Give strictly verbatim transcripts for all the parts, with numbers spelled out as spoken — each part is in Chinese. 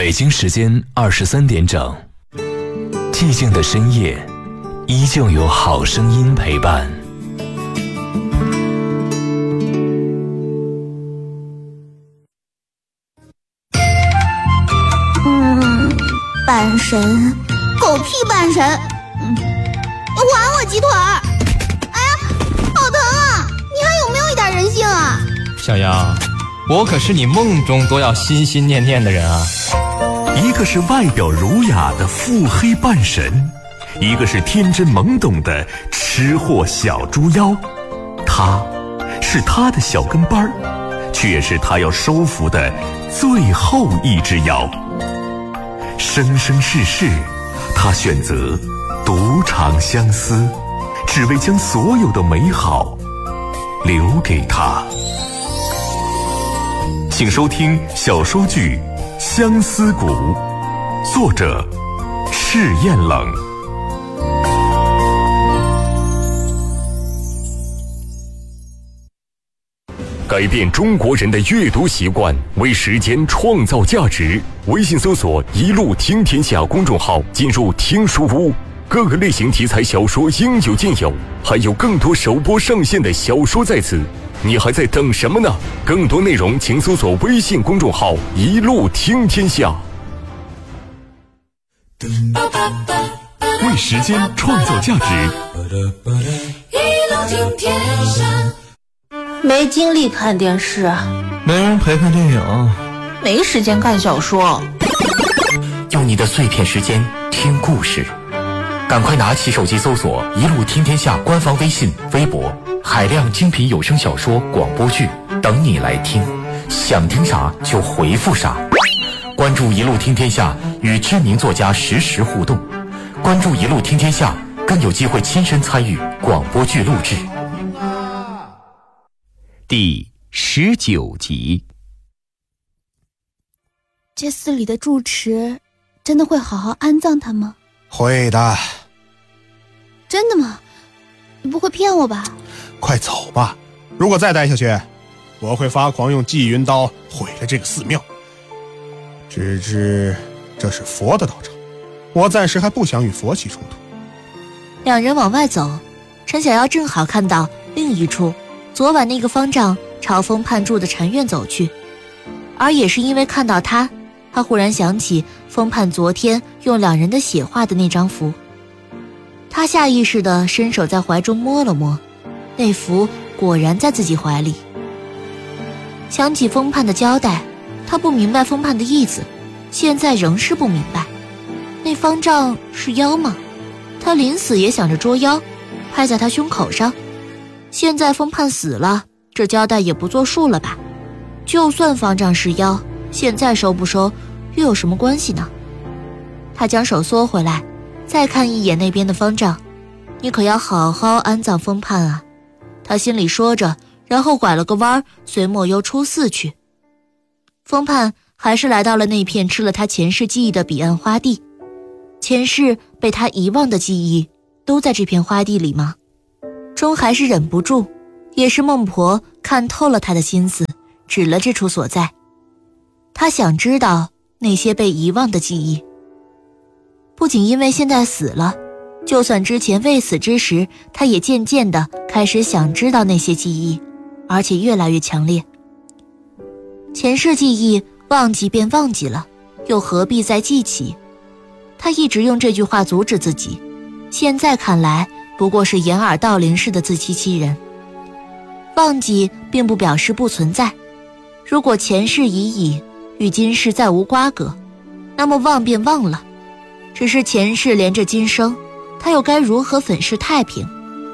北京时间二十三点整，寂静的深夜，依旧有好声音陪伴。 嗯，半神，狗屁半神！嗯，还我鸡腿儿！哎呀，好疼啊！你还有没有一点人性啊？ 小杨，我可是你梦中都要心心念念的人啊。 一个是外表儒雅的腹黑半神，一个是天真懵懂的吃货小猪妖。他是他的小跟班儿，却是他要收服的最后一只妖。生生世世，他选择独长相思，只为将所有的美好留给他。请收听小说剧《相思谷》，作者赤焰冷。 改变中国人的阅读习惯，为时间创造价值。微信搜索“一路听天下”公众号，进入听书屋，各个类型题材小说应有尽有，还有更多首播上线的小说在此。你还在等什么呢？更多内容请搜索微信公众号“一路听天下”。 为时间创造价值， 一路听天下。 没精力看电视， 没人陪看电影， 没时间看小说。 用你的碎片时间听故事，赶快拿起手机搜索“一路听天下”官方微信、微博，海量精品有声小说、广播剧等你来听，想听啥就回复啥。关注“一路听天下”，与知名作家实时互动。关注“一路听天下”，更有机会亲身参与广播剧录制。 第十九集。 这寺里的住持真的会好好安葬他吗？ 会的。 真的吗？你不会骗我吧？ 快走吧，如果再待下去，我会发狂用纪云刀毁了这个寺庙。只知这是佛的道场，我暂时还不想与佛起冲突。 两人往外走，陈小妖正好看到另一处昨晚那个方丈朝风盼住的禅院走去，而也是因为看到他，他忽然想起风盼昨天用两人的血画的那张符。他下意识地伸手在怀中摸了摸，那符果然在自己怀里。想起风盼的交代，他不明白风盼的意思，现在仍是不明白。那方丈是妖吗？他临死也想着捉妖，拍在他胸口上。现在风盼死了，这交代也不作数了吧？就算方丈是妖，现在收不收又有什么关系呢？他将手缩回来，再看一眼那边的方丈，你可要好好安葬风盼啊，他心里说着，然后拐了个弯，随莫幽出寺去。风盼还是来到了那片吃了他前世记忆的彼岸花地。前世被他遗忘的记忆都在这片花地里吗？终还是忍不住，也是孟婆看透了他的心思，指了这处所在。他想知道那些被遗忘的记忆，不仅因为现在死了，就算之前未死之时，他也渐渐地开始想知道那些记忆，而且越来越强烈。前世记忆忘记便忘记了，又何必再记起？他一直用这句话阻止自己，现在看来不过是掩耳盗铃似的自欺欺人。忘记并不表示不存在，如果前世已矣，与今世再无瓜葛，那么忘便忘了。只是前世连着今生，他又该如何粉饰太平？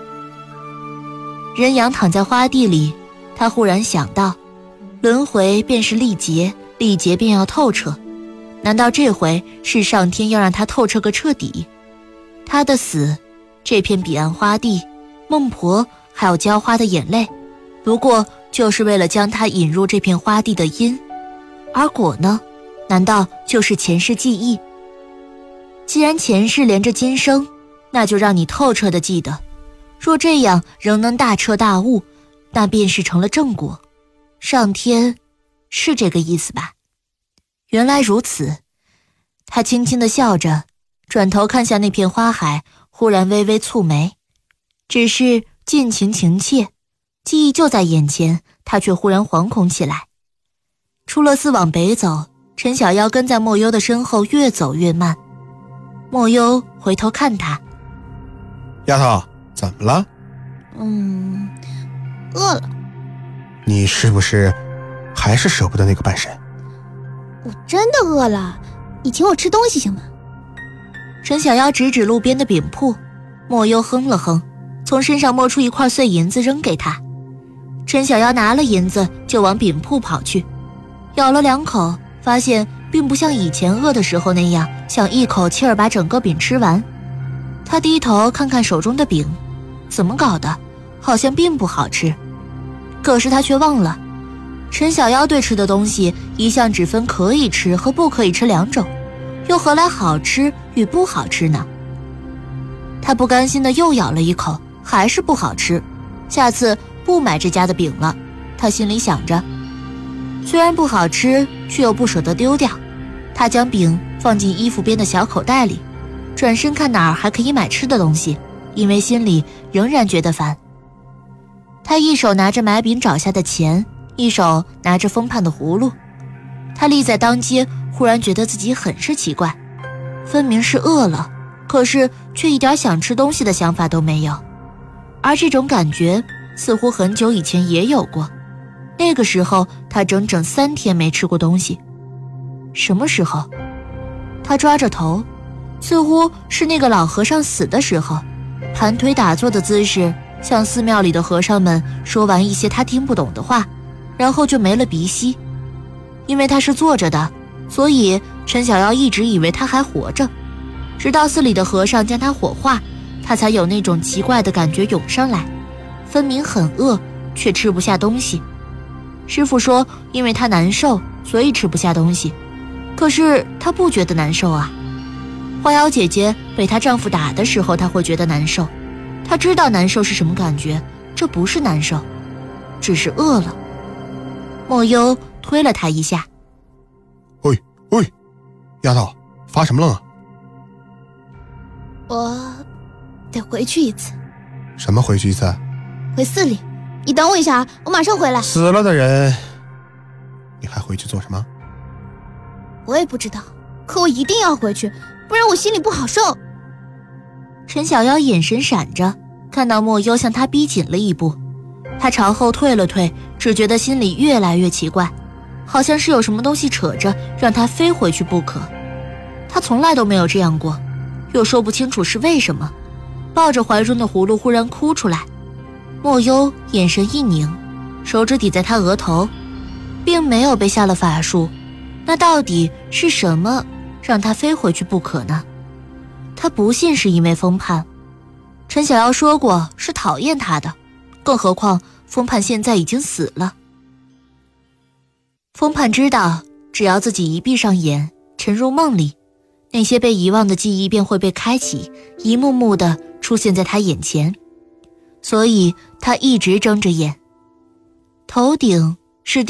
人仰躺在花地里，他忽然想到，轮回便是历劫，历劫便要透彻。难道这回是上天要让他透彻个彻底？他的死，这片彼岸花地，孟婆还有浇花的眼泪，不过就是为了将他引入这片花地的因，而果呢？难道就是前世记忆？既然前世连着今生，那就让你透彻地记得，若这样仍能大彻大悟，那便是成了正果。上天是这个意思吧？原来如此， 他轻轻地笑着，转头看向那片花海，忽然微微蹙眉。只是尽情情切，记忆就在眼前，他却忽然惶恐起来。出了寺往北走，陈小妖跟在莫幽的身后越走越慢。莫幽回头看他， 丫头，怎么了？ 嗯，饿了。 你是不是还是舍不得那个半神？ 我真的饿了，你请我吃东西行吗？ 陈小妖指指路边的饼铺，莫幽哼了哼，从身上摸出一块碎银子扔给他。陈小妖拿了银子就往饼铺跑去，咬了两口，发现并不像以前饿的时候那样想一口气儿把整个饼吃完。他低头看看手中的饼，怎么搞的，好像并不好吃。可是他却忘了，陈小妖对吃的东西一向只分可以吃和不可以吃两种，又何来好吃与不好吃呢？他不甘心的又咬了一口，还是不好吃，下次不买这家的饼了。他心里想着，虽然不好吃，却又不舍得丢掉。他将饼放进衣服边的小口袋里，转身看哪儿还可以买吃的东西，因为心里仍然觉得烦。他一手拿着买饼找下的钱，一手拿着风盼的葫芦。他立在当街，忽然觉得自己很是奇怪，分明是饿了，可是却一点想吃东西的想法都没有。而这种感觉似乎很久以前也有过，那个时候他整整三天没吃过东西。什么时候？他抓着头，似乎是那个老和尚死的时候，盘腿打坐的姿势，向寺庙里的和尚们说完一些他听不懂的话，然后就没了鼻息。因为他是坐着的，所以陈小妖一直以为他还活着，直到寺里的和尚将他火化，他才有那种奇怪的感觉涌上来，分明很饿，却吃不下东西。师父说因为他难受，所以吃不下东西，可是他不觉得难受啊。花妖姐姐被她丈夫打的时候，她会觉得难受，她知道难受是什么感觉，这不是难受，只是饿了。莫幽推了她一下， 喂喂，丫头，发什么愣啊？ 我得回去一次。 什么回去一次？ 回寺里。你等我一下，我马上回来。 死了的人，你还回去做什么？ 我也不知道，可我一定要回去，不然我心里不好受。 陈小妖眼神闪着，看到莫幽向他逼紧了一步，他朝后退了退，只觉得心里越来越奇怪，好像是有什么东西扯着让他非回去不可。他从来都没有这样过，又说不清楚是为什么，抱着怀中的葫芦忽然哭出来。莫幽眼神一凝，手指抵在他额头，并没有被下了法术，那到底是什么让他非回去不可呢？他不信是因为风盼，陈小妖说过是讨厌他的，更何况风盼现在已经死了。风盼知道，只要自己一闭上眼，沉入梦里，那些被遗忘的记忆便会被开启，一幕幕地出现在他眼前，所以他一直睁着眼，头顶